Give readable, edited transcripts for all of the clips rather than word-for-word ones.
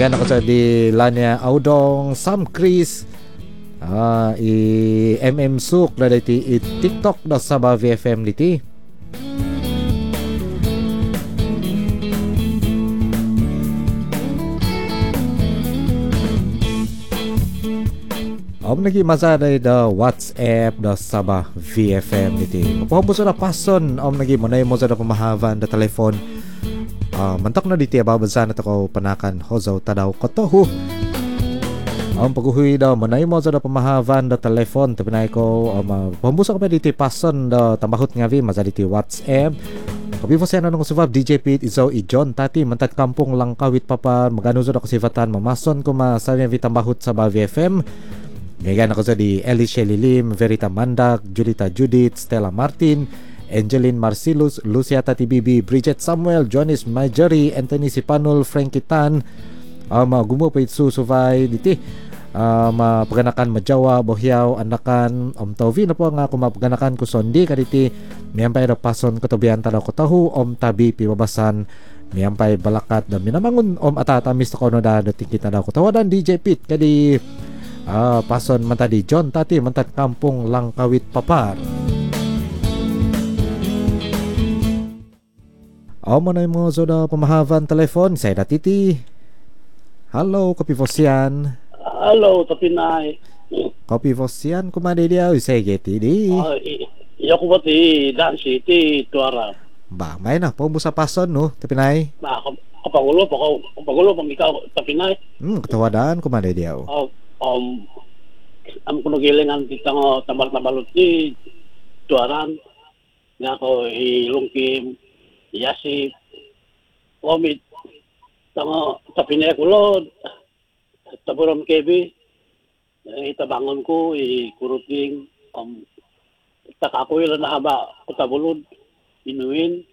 Megan ako sa di Lanya Audong Sam Chris i MM Suk da diti i TikTok da Sabah VFM diti. Om nagi masaday da WhatsApp da Sabah VFM diti. Mapuhambos na pason om nagi manay mo sa da pamahavan da telefon. Mantak na diti babansa na ko panakan hozaw tadaw kotohu. Ang paghuhui daw manay mo sa da pamahavan da telefon tapinay ko mapuhambos ka pa diti pason da tambahot nga vi masa diti WhatsApp. Kapi po siya na nung suvab DJ Pete izaw i John Tati mantat kampong langkawit papan magano sa da kasivatan mamason ko masabi vi tambahot sa Bavi FM. Megan ako sa di Elisha Lilim, Verita Mandak, Julita Judith, Stella Martin, Angeline Marcilus, Luciata TBB, Bridget Samuel, Jonis Marjorie, Anthony Sipanul, Frankie Tan, gumo pa itsu suvay diti, mapaganakan Majawa, Bohyaw, Anakan, Tauvi na po nga kumapaganakan ko sondi kaditi, miyampay na pason katubian tanaw ko tahu, Tabi pibabasan, miyampay balakat na minamangun, atatamis na kono da dating kita daw ko tawadan DJ Pete kadi pason man tadi John Tati mantat kampung Langkawit Papar. Manay mo so da pamahavan telefon saya datiti. Halo Kopi Vosian. Halo Tapinay. Kopi Vosian kumade dia usay geti di. Iya ko bati Dan City Tuara. Ba may na po sa pason no Tapinay. Ba kapangulo pang ikaw Tapinay. Katawadan kumade dia. Ang kunugilingan kita nga tamal-tamalot ni Tuaran nga ko ilungkim Yasip Omid tanga Tapinay kulod taburam kebi itabangon ko kuruting takakoy lang na haba kutabulod inuin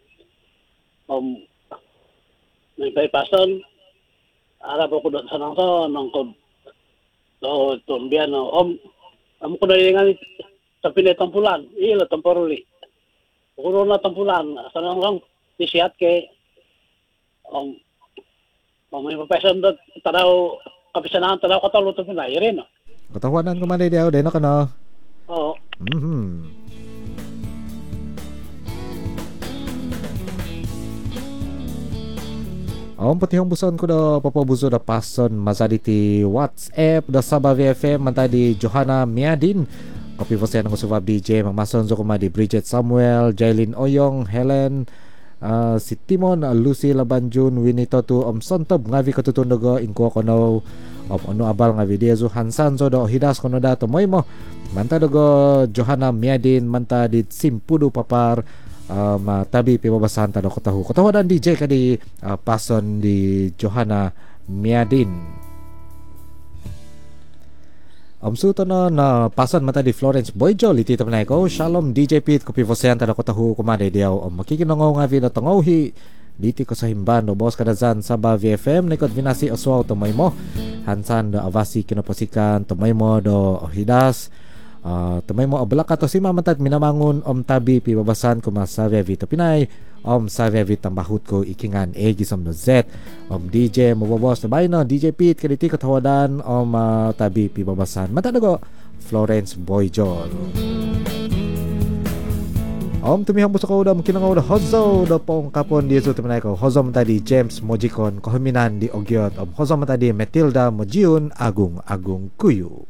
nagpaipasan arap ako doon sa nang kod so tumbian am ko na nga sa pinetampulan ila temporary kuno na tampulan sanang lang tisiat ke may papesan da tadaw kapisanahan tadaw katalo to pinay rin katawanan ko man dia na kana oo pati yung buson ko da papabuso da pason masaditi WhatsApp da Sabah VFM mantadi Johanna Miadin kopi vosen ng usubab DJ mamason zo kuma di Bridget Samuel, Jailin Oyong, Helen, si Timon, Lucy Labanjun, Winito tu Sontob ngavi katutundogo inko kono ano abal ngavi dia zo Hansan zo do hidas kono da tomoy mo mantadogo Johanna Miadin mantadi Simpudu Papar tabi pibabasahan tado ko tahu katawadan DJ kadi pason di Johanna Miadin suto na pason mata di Florence Boyjo liti tamanay ko Shalom DJ Pete ko pivosehan tado ko tahu kumade diaw makikinongaw nga vi na tangawhi diti ko sa himban no boss kadazan sa Bavi FM nikot vinasi oswaw tumoy mo Hansan do avasi kinaposikan tumoy mo do hidas tumay mo ablaka to si mamantat minamangun tabi pibabasan ko masavya vito Pinay savya vitambahut ko ikingan gisom no Z DJ mabobos na bayo no DJ Pete kaditi katawadan tabi pibabasan matanago Florence Boyjol tumihang busa ko da makinangaw da hozo da pong kapon di so tumanay ko hozo matadi James Mojikon kohiminan di Ogyot hozo matadi Matilda Mojiun Agung Kuyu